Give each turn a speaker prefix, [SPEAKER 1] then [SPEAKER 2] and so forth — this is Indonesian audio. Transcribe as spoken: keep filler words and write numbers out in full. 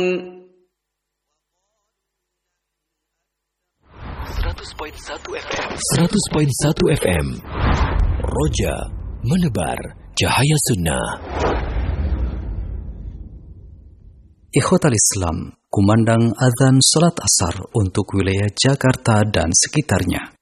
[SPEAKER 1] seratus koma satu F M seratus koma satu F M Roja menebar cahaya sunnah.
[SPEAKER 2] Ikhwatal Islam, kumandang azan salat asar untuk wilayah Jakarta dan sekitarnya.